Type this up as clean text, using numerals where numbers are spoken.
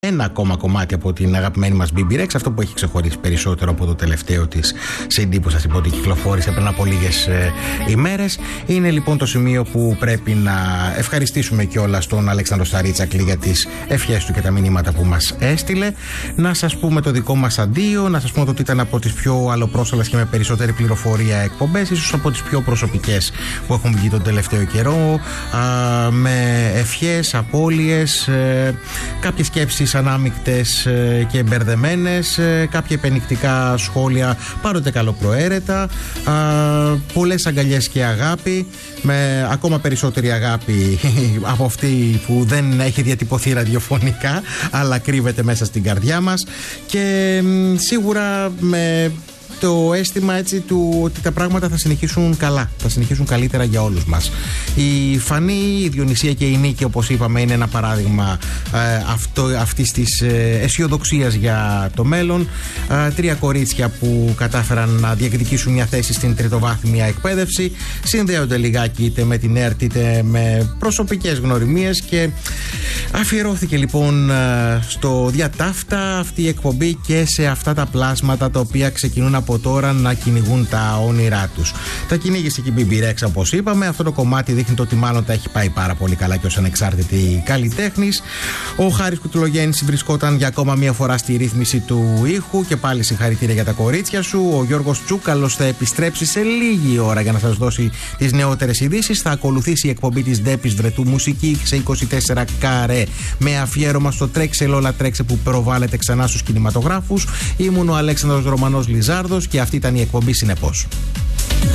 ένα ακόμα κομμάτι από την αγαπημένη μας BB Rex, αυτό που έχει ξεχωρίσει περισσότερο από το τελευταίο της CD που σας είπα ότι κυκλοφόρησε πριν από λίγες ημέρες. Είναι λοιπόν το σημείο που πρέπει να ευχαριστήσουμε κιόλας τον Αλέξανδρο Σταρίτσακλη για τις ευχές του και τα μηνύματα που μας έστειλε. Να σας πούμε το δικό μας αντίο, να σας πούμε ότι ήταν από τις πιο αλλοπρόσαλες και με περισσότερη πληροφορία εκπομπές, ίσως από τις πιο προσωπικές που έχουν βγει τον τελευταίο καιρό, με ευχές, απώλειες, κάποιες σκέψεις ανάμεικτες και μπερδεμένες, κάποια επενικτικά σχόλια πάντοτε καλοπροαίρετα, πολλές αγκαλιές και αγάπη, με ακόμα περισσότερη αγάπη από αυτή που δεν έχει διατυπωθεί ραδιοφωνικά αλλά κρύβεται μέσα στην καρδιά μας, και σίγουρα με το αίσθημα έτσι του ότι τα πράγματα θα συνεχίσουν καλά, θα συνεχίσουν καλύτερα για όλους μας. Η Φανή, η Διονυσία και η Νίκη, όπως είπαμε, είναι ένα παράδειγμα αυτής της αισιοδοξίας για το μέλλον. Τρία κορίτσια που κατάφεραν να διεκδικήσουν μια θέση στην τριτοβάθμια εκπαίδευση, συνδέονται λιγάκι είτε με την ΕΡΤ είτε με προσωπικές γνωριμίες, και αφιερώθηκε λοιπόν στο διατάφτα αυτή η εκπομπή και σε αυτά τα πλάσματα τα οποία ξεκινούν από τώρα να κυνηγούν τα όνειρά τους. Τα κυνήγησε και η BB Rex, όπως είπαμε. Αυτό το κομμάτι δείχνει το ότι μάλλον τα έχει πάει πάρα πολύ καλά και ως ανεξάρτητη καλλιτέχνης. Ο Χάρης Κουτουλογέννης βρισκόταν για ακόμα μία φορά στη ρύθμιση του ήχου, και πάλι συγχαρητήρια για τα κορίτσια σου. Ο Γιώργος Τσούκαλος θα επιστρέψει σε λίγη ώρα για να σας δώσει τις νεότερες ειδήσεις. Θα ακολουθήσει η εκπομπή της Ντέπης Βρετού Μουσική σε 24 καρέ, με αφιέρωμα στο Τρέξε Λόλα Τρέξε που προβάλλεται ξανά στους κινηματογράφους. Ήμουν ο Αλέξανδρος Ρωμανός Λιζάρδος και αυτή ήταν η εκπομπή Συνεπώς.